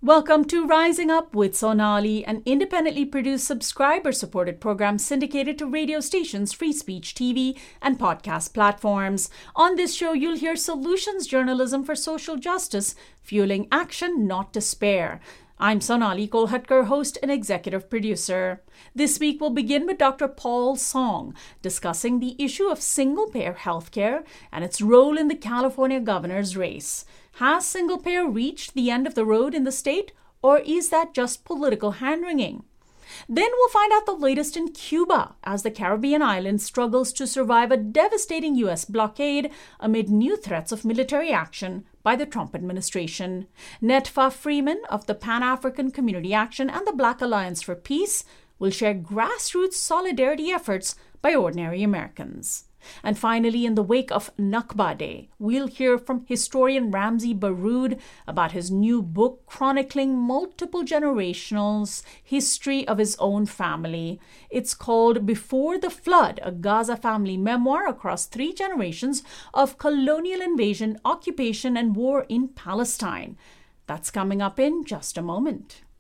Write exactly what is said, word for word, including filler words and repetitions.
Welcome to Rising Up with Sonali, an independently produced, subscriber-supported program syndicated to radio stations, free speech T V, and podcast platforms. On this show, you'll hear solutions journalism for social justice, fueling action, not despair. I'm Sonali Kolhatkar, host and executive producer. This week, we'll begin with Doctor Paul Song, discussing the issue of single-payer healthcare and its role in the California governor's race. Has single-payer reached the end of the road in the state, or is that just political hand-wringing? Then we'll find out the latest in Cuba as the Caribbean island struggles to survive a devastating U S blockade amid new threats of military action by the Trump administration. Netfa Freeman of the Pan-African Community Action and the Black Alliance for Peace will share grassroots solidarity efforts by ordinary Americans. And finally, in the wake of Nakba Day, we'll hear from historian Ramzi Baroud about his new book chronicling multiple generations' history of his own family. It's called Before the Flood, a Gaza family memoir across three generations of colonial invasion, occupation, and war in Palestine. That's coming up in just a moment.